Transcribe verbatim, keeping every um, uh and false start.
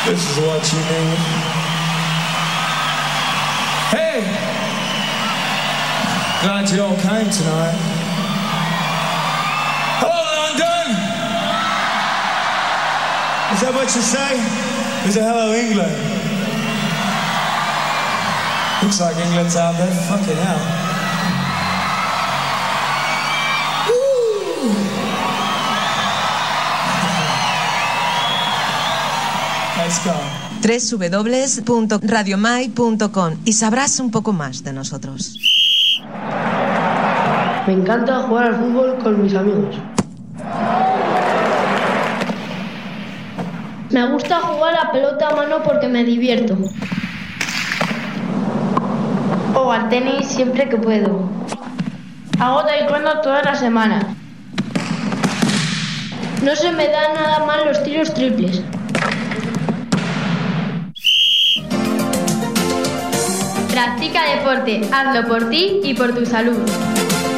This is what you need. Hey! Glad you all came tonight. Hello, London! Is that what you say? Is it hello, England? Looks like England's out there. Fucking hell. Woo! Let's go. doble u doble u doble u punto radio mai punto com y sabrás un poco más de nosotros. Me encanta jugar al fútbol con mis amigos. Me gusta jugar a pelota a mano porque me divierto. O al tenis siempre que puedo. Hago taekwondo toda la semana. No se me dan nada mal los tiros triples. Practica deporte, hazlo por ti y por tu salud.